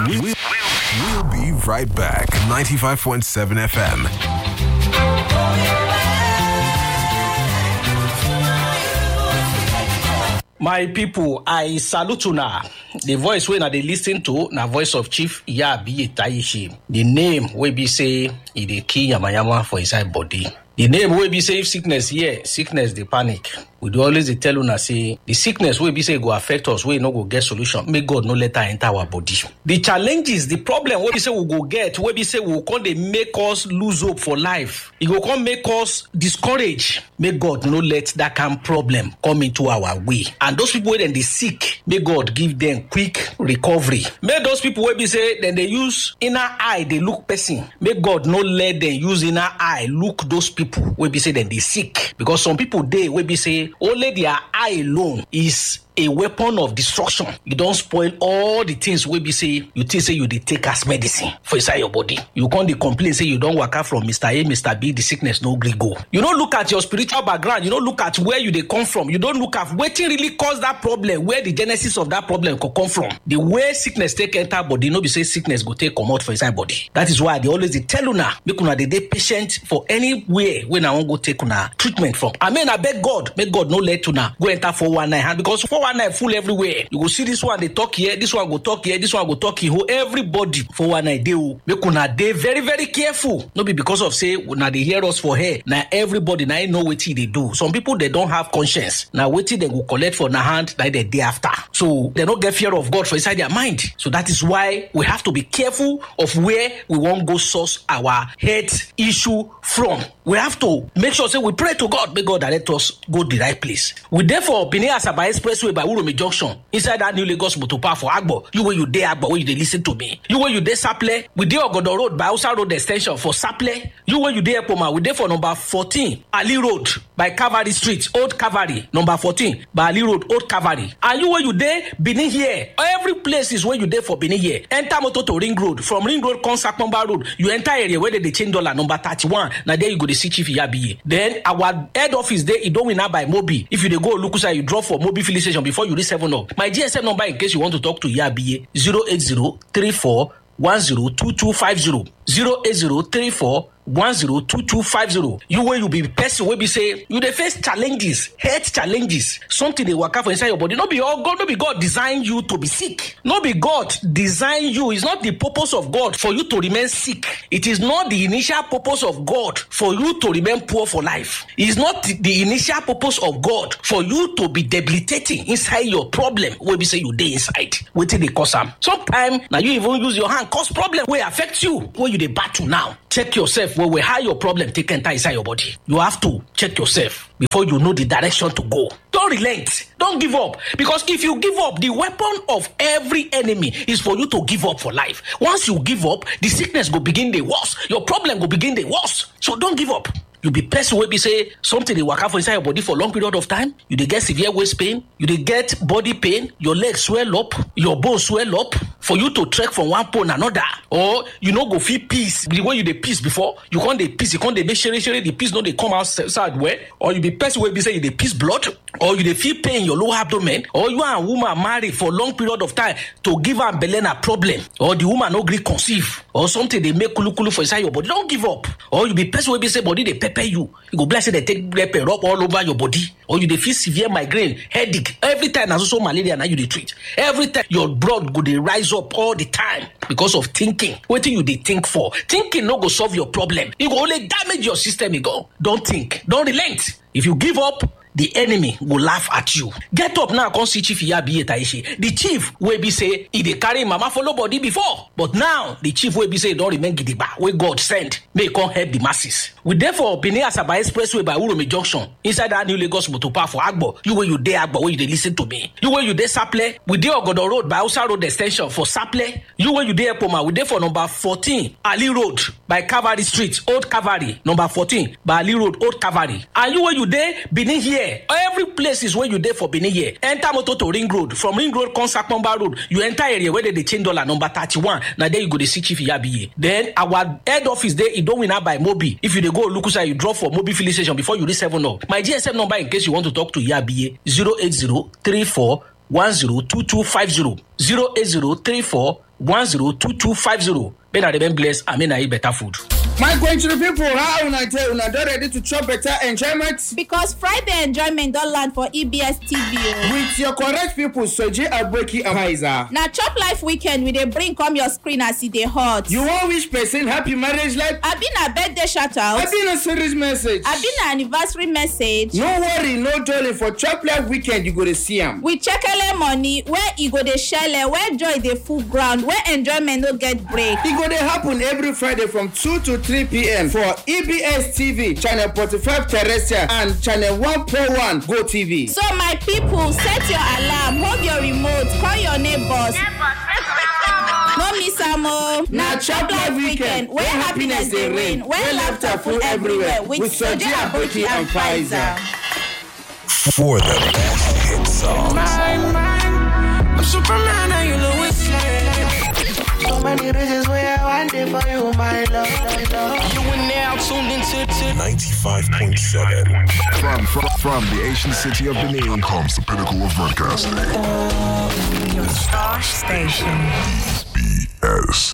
We'll be right back. 95.7 FM. My people, I salute una. The voice wey na dey listen to na voice of Chief Iyabiye Taishi. The name wey be say e dey kill yamayama for inside body. The name wey be say if sickness here, sickness dey panic. We dey always dey tell una say the sickness wey be say go affect us, wey no go get solution, make God no let her enter our body. The challenges, the problem wey be say we go get, wey be say we go come dey make us lose hope for life. E go come make us discourage. Make God no let that kind of problem come into our way. And those people wey dem dey sick, make God give them quick recovery. Make those people wey be say dem dey use inner eye dey look person, make God no let them use inner eye look those people wey be say dem dey sick. Because some people dey wey be say only their eye alone is a weapon of destruction. You don't spoil all the things wey be say you think say you dey take as medicine for inside your body. You can't dey complain say you don't waka from Mr. A, Mr. B, the sickness no gree go. You don't look at your spiritual background. You don't look at where you dey come from. You don't look at wetin really cause that problem, where the genesis of that problem could come from. The way sickness take enter body, no be say sickness go take come out for inside body. That is why they always dey tell una make una dey patient for anywhere when I wan go take una treatment from. I mean, I beg God, make God no let una go enter 419 hand, because 419 full everywhere. You go see this one they talk here, this one go talk here, this one go talk here. Everybody 419 dey. Make una dey very very careful. No be because of say una dey hear us for here. Now everybody now know wetin they do. Some people they don't have conscience. Now wetin they go collect for na hand like the day after. So they don't get fear of God for inside their mind. So that is why we have to be careful of where we won't go source our health issue from. We have to make sure say we pray to God, make God direct us go the right place. We therefore Benin Asaba Expressway by Uromi Junction inside that new Lagos motor park for Agbo. You where you dey Agbo, where you dey listen to me. You where you dey Saple, we dey Ogodo Road by Hausa Road Extension for Saple. You where you dey Epoma, we dey for number 14 Ali Road by Cavalry Street, Old Cavalry, number 14 by Ali Road, Old Cavalry. And you where you dey Benin here, every place is where you dey for Benin here. Enter motor to Ring Road, from Ring Road come Sakpomba Road. You enter area where they change dollar number 31. Now there you go to see Chief Iyabiye. Then our head office there, you don't win out by Mobi. If you dey go Lukusa, you drop for Mobi filling station before you reach 7-Up. My GSM number in case you want to talk to Iyabiye, 08034102250. 08034102250. You where you be person will be say you dey face challenges, health challenges, something they work out for inside your body. No be all God, no be God design you to be sick. No be God design you. It's not the purpose of God for you to remain sick. It is not the initial purpose of God for you to remain poor for life. It's not the initial purpose of God for you to be debilitating inside your problem where be say you dey inside. Wetin dey cause am? Sometimes now you even use your hand cause problem wey affect you where you dey battle now. Check yourself where how your problem take enter inside your body. You have to check yourself before you know the direction to go. Don't relent. Don't give up. Because if you give up, the weapon of every enemy is for you to give up for life. Once you give up, the sickness go begin the worse. Your problem go begin the worse. So don't give up. You be person wey be say something dey waka for inside your body for long period of time. You dey get severe waist pain. You dey get body pain. Your legs swell up. Your bones swell up. For you to trek from one pole to another, or you no go feel peace the way you dey peace before. You can't dey peace. You can't dey make sure the peace no dey come outside well. Or you be person wey be say you dey piss blood, or you dey feel pain in your lower abdomen, or you and woman marry for long period of time to give am belle na problem, or the woman no gree conceive, or something dey make kulu for inside your body. Don't give up. Or you be person wey be say body dey pepper you go bless say they take pepper rub all over your body, or you dey feel severe migraine, headache every time. Na so malaria na you dey treat. Every time your blood go dey rise up all the time because of thinking. Wetin you dey think for? Thinking no go solve your problem. E go only damage your system. Don't think. Don't relent. If you give up, the enemy will laugh at you. Get up now, come see Chief Iyabiye Taishi. The chief will be say he dey carry mama follow body before, but now the chief will be say don't remain gidigba. Where God send, may come help the masses. We therefore Benin Asaba Expressway by Uromi Junction inside that new Lagos motor park for Agbo. You where you dey Agbo, where you dey listen to me. You where you dey Saple, we dey Ogodo Road by Hausa Road Extension for Saple. You where you dey Epoma, we dey for number 14 Ali Road by Cavalry Street, Old Cavalry, number 14 by Ali Road, Old Cavalry. And you where you dey Benin here. Every place is where you dey for Benin here. Enter motor to Ring Road. From Ring Road, come Sakpomba Road. You enter area where they change dollar number 31. Now there you go to see Chief Iyabiye. Then our head office there, you don't win out by Mobi. If you dey go Lukusa, you drop for Mobi filling station before you reach 7-Up. My GSM number in case you want to talk to Iyabiye, 08034102250. 08034 080-102250. May I remain blessed and may I eat better food. My country people, how una dey? Una don ready to chop better enjoyment? Because Friday enjoyment don land for EBS TV. With your correct people, Soji Aboki and Haiza. Na Chop Life weekend we dey bring come your screen as e dey hot. You wan wish person happy marriage life? Abi na birthday shout out? Abi na series message? Abi na anniversary message? No worry, no jolly. For Chop Life weekend, you go to see am. We chekele money where e go dey shele, where joy dey full ground, where enjoyment no get break. E go dey happen every Friday from 2 to 3 p.m. for EBS TV, channel 45 terrestrial and channel 141 Go TV. So my people, set your alarm, hold your remote, call your neighbors. No miss am. Na Chop Life weekend where happiness dey reign, where laughter full everywhere with Soji Aboki and Pfizer. For the best hit songs. I'm Superman and you know it's so many bitches where I want it for you, my love. You are now tuned into 95.7. From the ancient city of Benin comes the pinnacle of broadcasting. your star station. EBS.